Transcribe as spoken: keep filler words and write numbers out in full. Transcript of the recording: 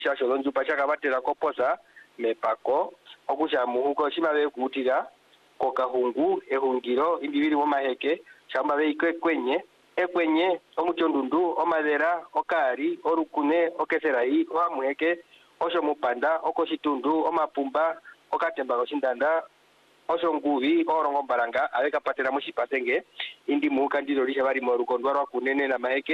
shasho lonju pachaka batera koposa mepako okusha muhuko shimabe kutira kokahungu ehungiro indibiri mo maheke shamba be ikwenye ekwenye omuchondundu omadera okari orukune okeserai oamweke osho mupanda okoshitundu omapumba okatemba koshindanda osho nguvi orongo mbaranga abeka patera mushipatenge indi muka ndiro lisha bari mo rukondwa rwa kunene na maheke